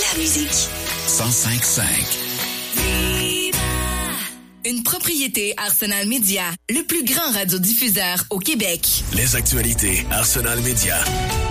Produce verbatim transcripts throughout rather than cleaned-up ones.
la musique. cent cinq cinq. Une propriété Arsenal Media, le plus grand radiodiffuseur au Québec. Les actualités Arsenal Media.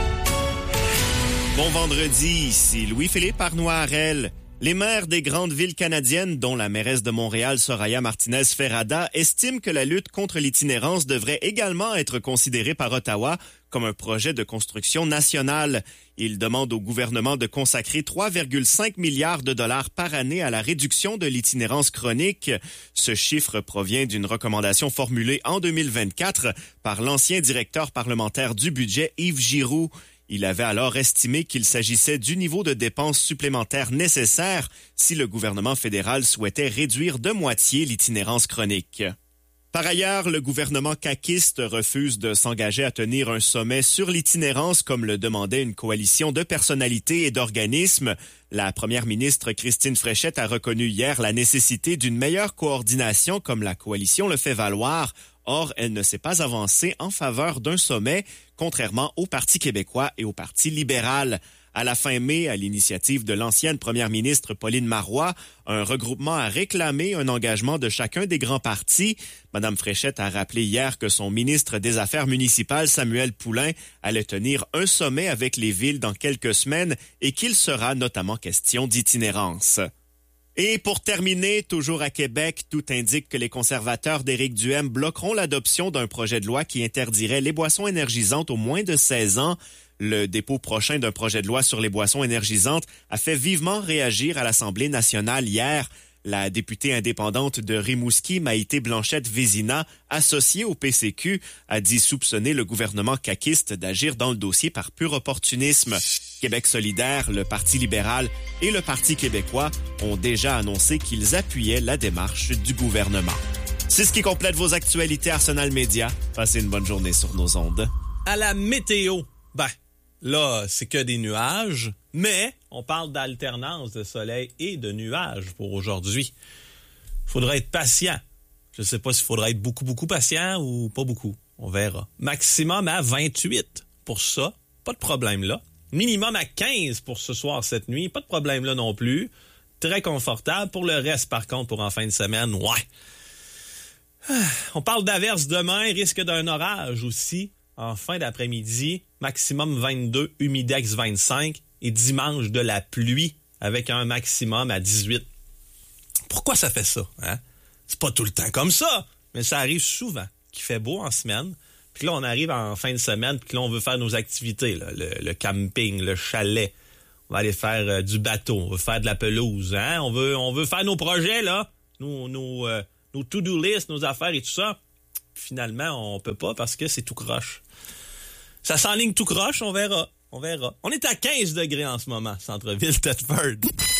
Bon vendredi, ici Louis-Philippe Arnois-Harel. Les maires des grandes villes canadiennes, dont la mairesse de Montréal, Soraya Martinez-Ferrada, estiment que la lutte contre l'itinérance devrait également être considérée par Ottawa comme un projet de construction nationale. Ils demandent au gouvernement de consacrer trois virgule cinq milliards de dollars par année à la réduction de l'itinérance chronique. Ce chiffre provient d'une recommandation formulée en deux mille vingt-quatre par l'ancien directeur parlementaire du budget, Yves Giroux. Il avait alors estimé qu'il s'agissait du niveau de dépenses supplémentaires nécessaire si le gouvernement fédéral souhaitait réduire de moitié l'itinérance chronique. Par ailleurs, le gouvernement caquiste refuse de s'engager à tenir un sommet sur l'itinérance comme le demandait une coalition de personnalités et d'organismes. La première ministre Christine Fréchette a reconnu hier la nécessité d'une meilleure coordination comme la coalition le fait valoir. Or, elle ne s'est pas avancée en faveur d'un sommet, contrairement au Parti québécois et au Parti libéral. À la fin mai, à l'initiative de l'ancienne première ministre Pauline Marois, un regroupement a réclamé un engagement de chacun des grands partis. Madame Fréchette a rappelé hier que son ministre des Affaires municipales, Samuel Poulain, allait tenir un sommet avec les villes dans quelques semaines et qu'il sera notamment question d'itinérance. Et pour terminer, toujours à Québec, tout indique que les conservateurs d'Éric Duhaime bloqueront l'adoption d'un projet de loi qui interdirait les boissons énergisantes aux moins de seize ans. Le dépôt prochain d'un projet de loi sur les boissons énergisantes a fait vivement réagir à l'Assemblée nationale hier. La députée indépendante de Rimouski, Maïté Blanchette-Vézina, associée au P C Q, a dit soupçonner le gouvernement caquiste d'agir dans le dossier par pur opportunisme. Québec solidaire, le Parti libéral et le Parti québécois ont déjà annoncé qu'ils appuyaient la démarche du gouvernement. C'est ce qui complète vos actualités Arsenal Media. Passez une bonne journée sur nos ondes. À la météo, ben, là, c'est que des nuages, mais on parle d'alternance de soleil et de nuages pour aujourd'hui. Il faudra être patient. Je ne sais pas s'il faudra être beaucoup, beaucoup patient ou pas beaucoup. On verra. Maximum à vingt-huit pour ça. Pas de problème là. Minimum à quinze pour ce soir, cette nuit. Pas de problème là non plus. Très confortable. Pour le reste, par contre, pour en fin de semaine, ouais. On parle d'averses demain. Risque d'un orage aussi. En fin d'après-midi, maximum vingt-deux, humidex vingt-cinq et dimanche de la pluie avec un maximum à dix-huit. Pourquoi ça fait ça? Hein? C'est pas tout le temps comme ça, mais ça arrive souvent qu'il fait beau en semaine. Puis là, on arrive en fin de semaine, puis là, on veut faire nos activités, là, le, le camping, le chalet. On va aller faire euh, du bateau, on veut faire de la pelouse. Hein? On veut, on veut faire nos projets, là, nos, nos, euh, nos to-do list, nos affaires et tout ça. Finalement, on peut pas parce que c'est tout croche. Ça s'enligne tout croche, on verra. On verra. On est à quinze degrés en ce moment, centre-ville Thetford.